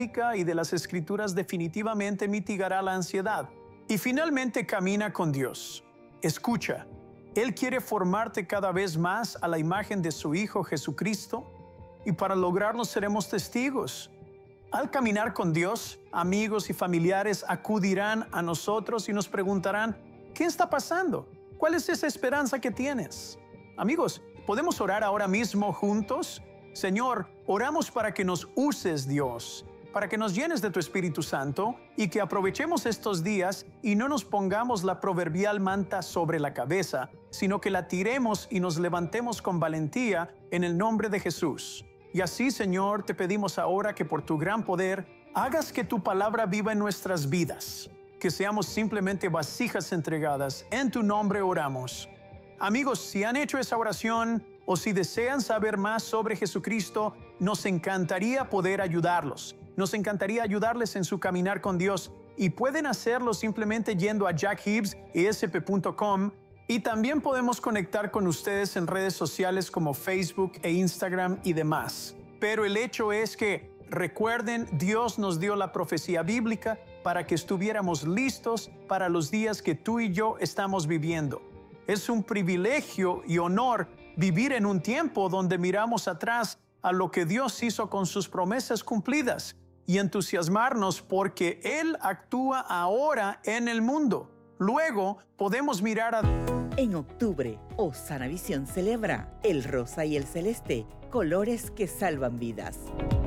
y de las Escrituras definitivamente mitigará la ansiedad. Y finalmente, camina con Dios. Escucha, Él quiere formarte cada vez más a la imagen de su Hijo Jesucristo, y para lograrlo seremos testigos. Al caminar con Dios, amigos y familiares acudirán a nosotros y nos preguntarán, ¿qué está pasando? ¿Cuál es esa esperanza que tienes? Amigos, ¿podemos orar ahora mismo juntos? Señor, oramos para que nos uses, Dios, para que nos llenes de tu Espíritu Santo y que aprovechemos estos días y no nos pongamos la proverbial manta sobre la cabeza, sino que la tiremos y nos levantemos con valentía en el nombre de Jesús. Y así, Señor, te pedimos ahora que por tu gran poder hagas que tu palabra viva en nuestras vidas, que seamos simplemente vasijas entregadas. En tu nombre oramos. Amigos, si han hecho esa oración o si desean saber más sobre Jesucristo, nos encantaría poder ayudarlos. Nos encantaría ayudarles en su caminar con Dios, y pueden hacerlo simplemente yendo a jackhibbsesp.com, y también podemos conectar con ustedes en redes sociales como Facebook e Instagram y demás. Pero el hecho es que, recuerden, Dios nos dio la profecía bíblica para que estuviéramos listos para los días que tú y yo estamos viviendo. Es un privilegio y honor vivir en un tiempo donde miramos atrás a lo que Dios hizo con sus promesas cumplidas y entusiasmarnos porque Él actúa ahora en el mundo. Luego podemos mirar a... En octubre, Osana Visión celebra el rosa y el celeste, colores que salvan vidas.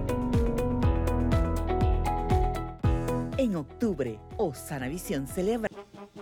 En octubre, Osana Visión celebra